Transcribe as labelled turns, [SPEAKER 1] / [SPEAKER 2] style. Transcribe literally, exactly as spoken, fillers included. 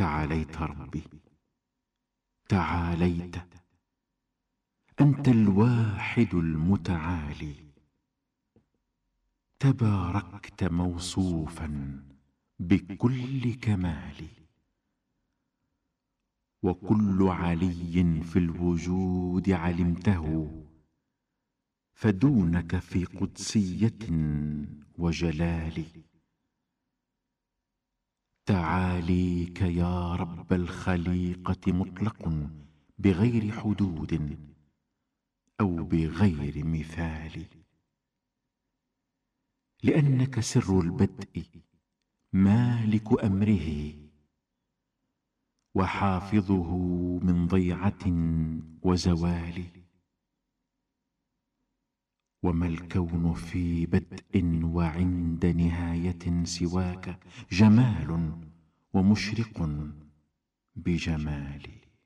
[SPEAKER 1] تعاليت ربي، تعاليت، أنت الواحد المتعالي، تباركت موصوفا بكل كمال، وكل علي في الوجود علمته، فدونك في قدسية وجلال. تعاليك يا رب الخليقة مطلق بغير حدود أو بغير مثال، لأنك سر البدء مالك أمره، وحافظه من ضيعة وزوال. وما الكون في بدء وعند نهاية سواك جمال ومشرق بجمال.